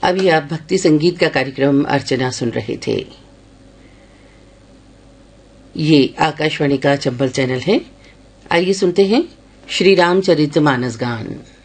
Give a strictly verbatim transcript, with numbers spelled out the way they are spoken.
अभी आप भक्ति संगीत का कार्यक्रम अर्चना सुन रहे थे। ये आकाशवाणी का चंबल चैनल है। आइए सुनते हैं श्री रामचरितमानस गान।